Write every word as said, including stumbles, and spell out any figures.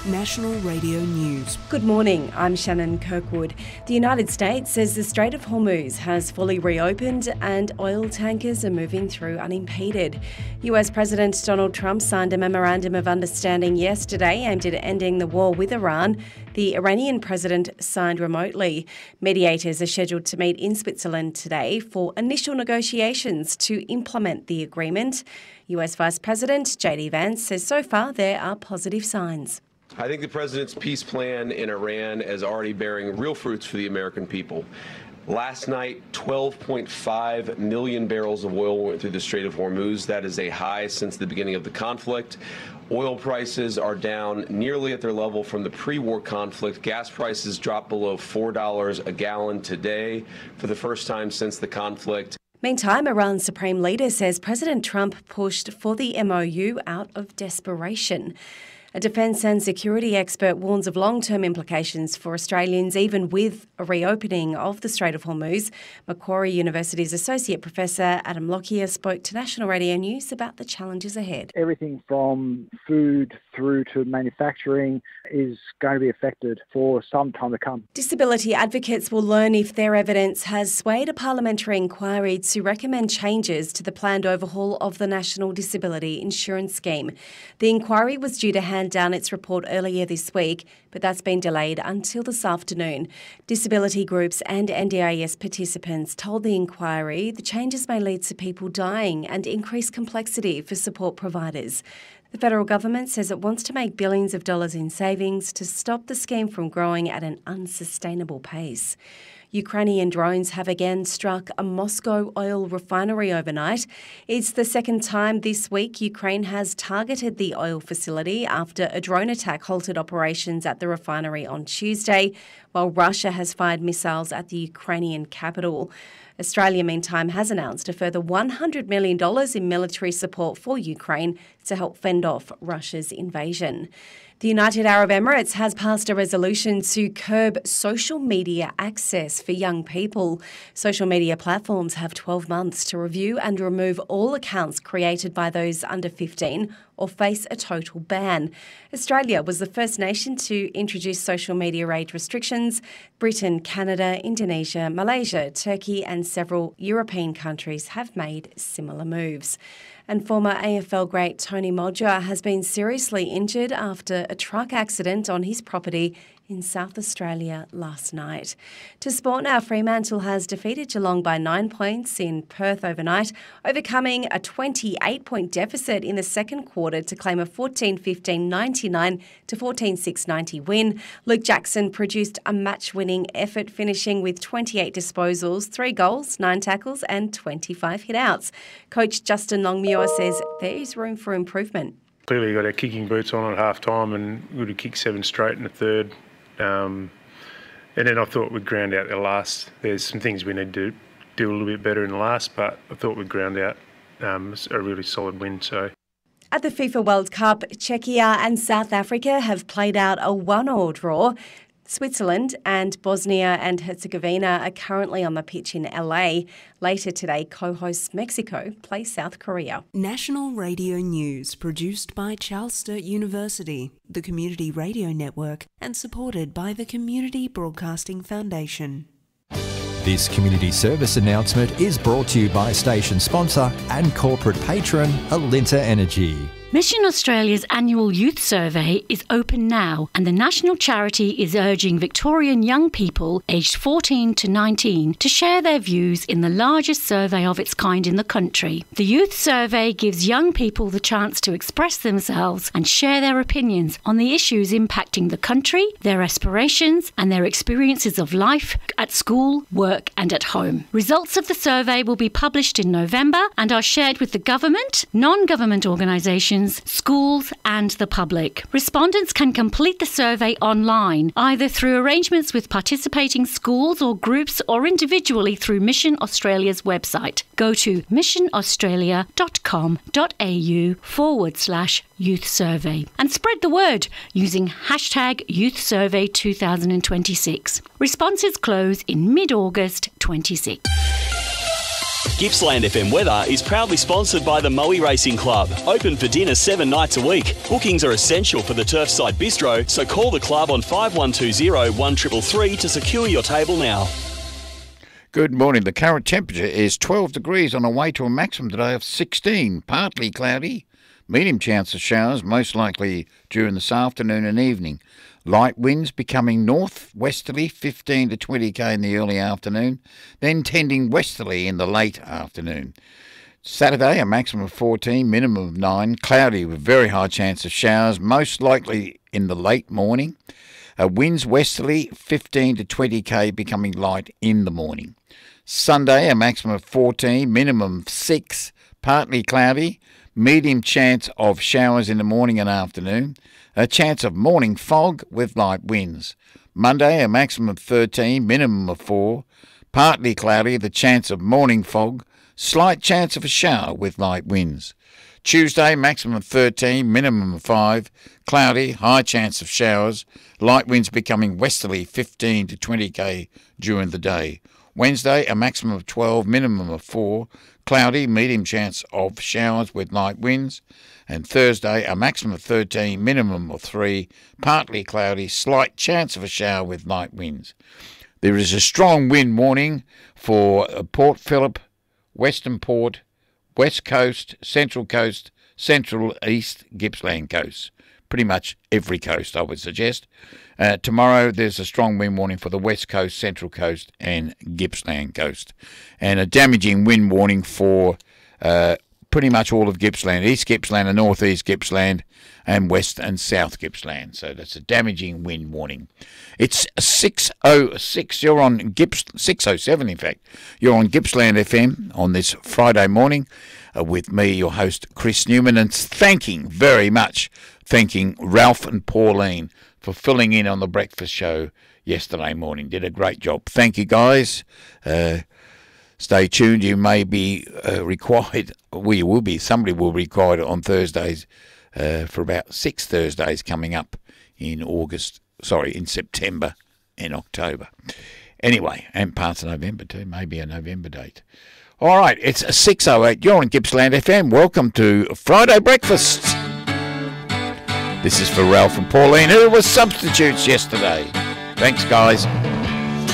National Radio News. Good morning, I'm Shannon Kirkwood. The United States says the Strait of Hormuz has fully reopened and oil tankers are moving through unimpeded. U S President Donald Trump signed a memorandum of understanding yesterday aimed at ending the war with Iran. The Iranian president signed remotely. Mediators are scheduled to meet in Switzerland today for initial negotiations to implement the agreement. U S Vice President J D Vance says so far there are positive signs. I think the president's peace plan in Iran is already bearing real fruits for the American people. Last night, twelve point five million barrels of oil went through the Strait of Hormuz. That is a high since the beginning of the conflict. Oil prices are down nearly at their level from the pre-war conflict. Gas prices dropped below four dollars a gallon today for the first time since the conflict. Meantime, Iran's supreme leader says President Trump pushed for the M O U out of desperation. A defence and security expert warns of long-term implications for Australians, even with a reopening of the Strait of Hormuz. Macquarie University's Associate Professor Adam Lockyer spoke to National Radio News about the challenges ahead. Everything from food through to manufacturing is going to be affected for some time to come. Disability advocates will learn if their evidence has swayed a parliamentary inquiry to recommend changes to the planned overhaul of the National Disability Insurance Scheme. The inquiry was due to hand down its report earlier this week, but that's been delayed until this afternoon. Disability groups and N D I S participants told the inquiry the changes may lead to people dying and increase complexity for support providers. The federal government says it wants to make billions of dollars in savings to stop the scheme from growing at an unsustainable pace. Ukrainian drones have again struck a Moscow oil refinery overnight. It's the second time this week Ukraine has targeted the oil facility after a drone attack halted operations at the refinery on Tuesday, while Russia has fired missiles at the Ukrainian capital. Australia, meantime, has announced a further one hundred million dollars in military support for Ukraine to help fend off Russia's invasion. The United Arab Emirates has passed a resolution to curb social media access for young people. Social media platforms have twelve months to review and remove all accounts created by those under fifteen or face a total ban. Australia was the first nation to introduce social media age restrictions. Britain, Canada, Indonesia, Malaysia, Turkey and several European countries have made similar moves. And former A F L great Tony Modger has been seriously injured after a truck accident on his property in South Australia last night. To sport now, Fremantle has defeated Geelong by nine points in Perth overnight, overcoming a twenty-eight point deficit in the second quarter to claim a fourteen fifteen ninety-nine to fourteen six ninety win. Luke Jackson produced a match-winning effort, finishing with twenty-eight disposals, three goals, nine tackles and twenty-five hit-outs. Coach Justin Longmuir says there is room for improvement. Clearly got our kicking boots on at half-time and we would have kicked seven straight in the third. Um, and then I thought we'd ground out the last. There's some things we need to do a little bit better in the last, but I thought we'd ground out um, a really solid win. So. At the FIFA World Cup, Czechia and South Africa have played out a one-all draw. Switzerland and Bosnia and Herzegovina are currently on the pitch in L A. Later today, co-hosts Mexico play South Korea. National Radio News, produced by Charles Sturt University, the Community Radio Network, and supported by the Community Broadcasting Foundation. This community service announcement is brought to you by station sponsor and corporate patron Alinta Energy. Mission Australia's annual youth survey is open now, and the national charity is urging Victorian young people aged fourteen to nineteen to share their views in the largest survey of its kind in the country. The youth survey gives young people the chance to express themselves and share their opinions on the issues impacting the country, their aspirations and their experiences of life at school, work and at home. Results of the survey will be published in November and are shared with the government, non-government organisations, schools and the public. Respondents can complete the survey online, either through arrangements with participating schools or groups or individually through Mission Australia's website. Go to missionaustralia.com.au forward slash youth survey and spread the word using hashtag youth survey twenty twenty-six. Responses close in mid-August twenty-six. Gippsland F M weather is proudly sponsored by the Moe Racing Club. Open for dinner seven nights a week. Bookings are essential for the Turfside Bistro, so call the club on five one two zero, one three three three to secure your table now. Good morning. The current temperature is twelve degrees on the way to a maximum today of sixteen. Partly cloudy. Medium chance of showers, most likely during this afternoon and evening. Light winds becoming north-westerly, fifteen to twenty k in the early afternoon, then tending westerly in the late afternoon. Saturday, a maximum of fourteen, minimum of nine, cloudy with very high chance of showers, most likely in the late morning. Uh, winds westerly, fifteen to twenty k, becoming light in the morning. Sunday, a maximum of fourteen, minimum of six, partly cloudy, medium chance of showers in the morning and afternoon. A chance of morning fog with light winds. Monday, a maximum of thirteen, minimum of four. Partly cloudy, the chance of morning fog. Slight chance of a shower with light winds. Tuesday, maximum of thirteen, minimum of five. Cloudy, high chance of showers. Light winds becoming westerly, fifteen to twenty k during the day. Wednesday, a maximum of twelve, minimum of four. Cloudy, medium chance of showers with light winds. And Thursday, a maximum of thirteen, minimum of three. Partly cloudy, slight chance of a shower with light winds. There is a strong wind warning for Port Phillip, Western Port, West Coast, Central Coast, Central East Gippsland Coast. Pretty much every coast, I would suggest. Uh, tomorrow, there's a strong wind warning for the West Coast, Central Coast and Gippsland Coast. And a damaging wind warning for uh, pretty much all of Gippsland, East Gippsland and North East Gippsland and West and South Gippsland. So that's a damaging wind warning. It's six oh six, you're on Gips, six oh seven in fact. You're on Gippsland F M on this Friday morning uh, with me, your host, Chris Newman, and thanking very much, thanking Ralph and Pauline for filling in on the breakfast show yesterday morning. Did a great job. Thank you, guys. Uh, stay tuned. You may be uh, required, well, you will be, somebody will be required on Thursdays uh, for about six Thursdays coming up in August, sorry, in September and October. Anyway, and parts of November too, maybe a November date. All right, it's six oh eight. You're on Gippsland F M. Welcome to Friday Breakfast. This is for Ralph and Pauline, who were substitutes yesterday. Thanks, guys.